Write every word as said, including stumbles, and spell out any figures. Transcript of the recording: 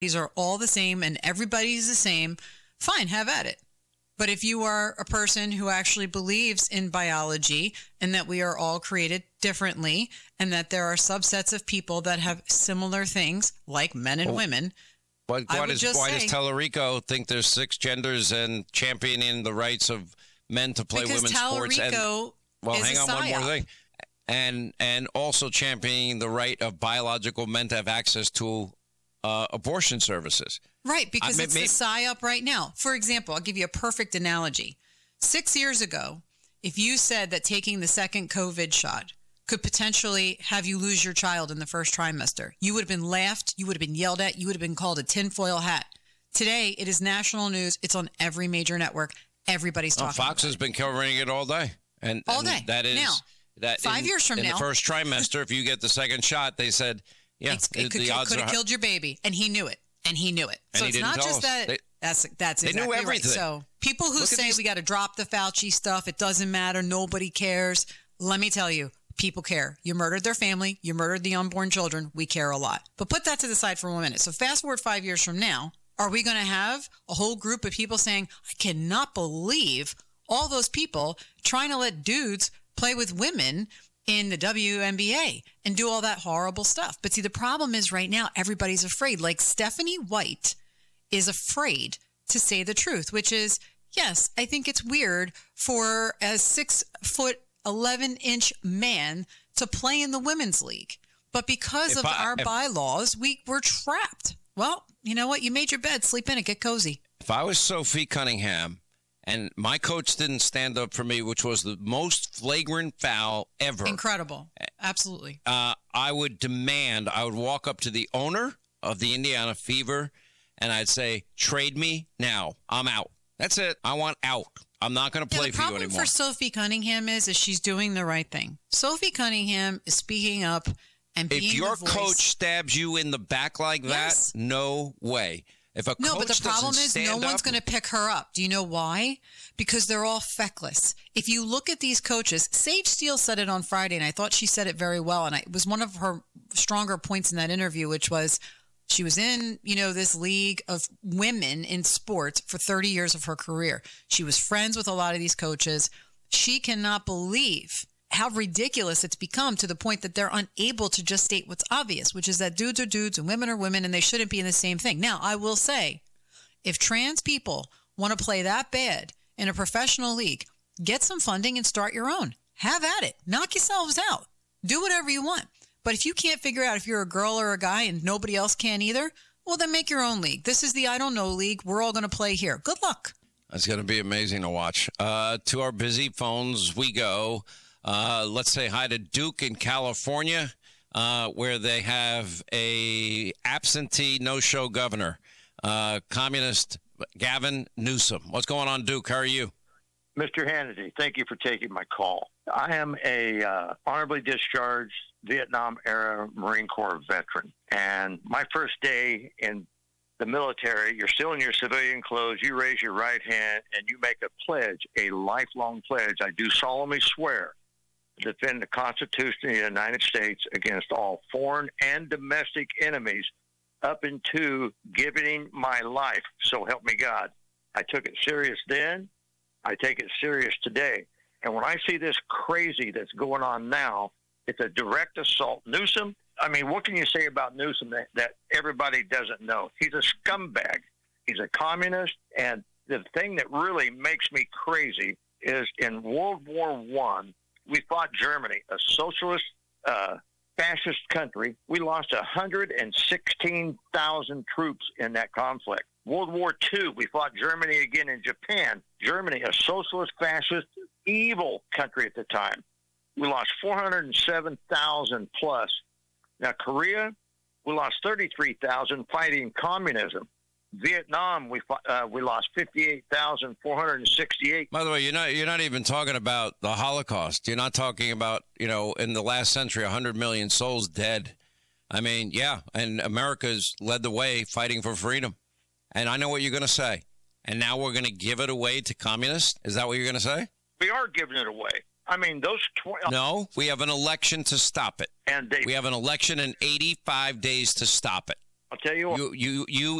These are all the same and everybody's the same. Fine, have at it. But if you are a person who actually believes in biology and that we are all created differently and that there are subsets of people that have similar things like men and oh. women, Why, why, does, why say, does Tallarico think there's six genders and championing the rights of men to play women's sports? And, well, hang on one more thing. And, and also championing the right of biological men to have access to Uh, abortion services. Right, because I, it's may, the psyop right now. For example, I'll give you a perfect analogy. Six years ago, if you said that taking the second COVID shot could potentially have you lose your child in the first trimester, you would have been laughed, you would have been yelled at, you would have been called a tinfoil hat. Today, it is national news. It's on every major network. Everybody's talking oh, Fox about has it. been covering it all day. And, all and day. That is, now, that five in, years from in now. In the first trimester, if you get the second shot, they said, yeah, it's, it the, could, the it odds could are have killed your baby. And he knew it. And he knew it. And so he it's didn't not tell just us. that. They, that's that's they exactly knew everything. Right. So people who Look say these... we got to drop the Fauci stuff, it doesn't matter, nobody cares. Let me tell you, people care. You murdered their family. You murdered the unborn children. We care a lot. But put that to the side for one minute. So fast forward five years from now, are we going to have a whole group of people saying, I cannot believe all those people trying to let dudes play with women in the W N B A and do all that horrible stuff? But see, the problem is right now, everybody's afraid. Like Stephanie White is afraid to say the truth, which is, yes, I think it's weird for a six foot, eleven inch man to play in the women's league. But because if of I, our if, bylaws, we, we're trapped. Well, you know what? You made your bed. Sleep in it. Get cozy. If I was Sophie Cunningham and my coach didn't stand up for me, which was the most flagrant foul ever. Incredible. Absolutely. Uh, I would demand, I would walk up to the owner of the Indiana Fever and I'd say, trade me now. I'm out. That's it. I want out. I'm not going to play yeah, for you anymore. The problem for Sophie Cunningham is, is she's doing the right thing. Sophie Cunningham is speaking up and being If your the voice. coach stabs you in the back like yes. that, no way. If a no, coach but the problem is no up, one's going to pick her up. Do you know why? Because they're all feckless. If you look at these coaches, Sage Steele said it on Friday, and I thought she said it very well. And I, it was one of her stronger points in that interview, which was she was in, you know, this league of women in sports for thirty years of her career. She was friends with a lot of these coaches. She cannot believe how ridiculous it's become to the point that they're unable to just state what's obvious, which is that dudes are dudes and women are women and they shouldn't be in the same thing. Now, I will say, if trans people want to play that bad in a professional league, get some funding and start your own. Have at it. Knock yourselves out. Do whatever you want. But if you can't figure out if you're a girl or a guy and nobody else can either, well, then make your own league. This is the I Don't Know League. We're all going to play here. Good luck. That's going to be amazing to watch. Uh, to our busy phones we go. Uh, let's say hi to Duke in California, uh, where they have a absentee no-show governor, uh, communist Gavin Newsom. What's going on, Duke? How are you? Mister Hannity, thank you for taking my call. I am a uh, honorably discharged Vietnam-era Marine Corps veteran, and my first day in the military, you're still in your civilian clothes, you raise your right hand, and you make a pledge, a lifelong pledge. I do solemnly swear to defend the Constitution of the United States against all foreign and domestic enemies up into giving my life. So help me God. I took it serious then. I take it serious today. And when I see this crazy that's going on now, it's a direct assault. Newsom, I mean, what can you say about Newsom that, that everybody doesn't know? He's a scumbag. He's a communist. And the thing that really makes me crazy is in World War One, we fought Germany, a socialist, uh, fascist country. We lost one hundred sixteen thousand troops in that conflict. World War Two, we fought Germany again in Japan. Germany, a socialist, fascist, evil country at the time. We lost four hundred seven thousand plus. Now, Korea, we lost thirty-three thousand fighting communism. Vietnam, we uh, we lost fifty-eight thousand four hundred sixty-eight. By the way, you're not you're not even talking about the Holocaust. You're not talking about, you know, in the last century, one hundred million souls dead. I mean, yeah, and America's led the way fighting for freedom. And I know what you're going to say. And now we're going to give it away to communists? Is that what you're going to say? We are giving it away. I mean, those twenty. No, we have an election to stop it. And they, we have an election in eighty-five days to stop it. I'll tell you what. You, you, you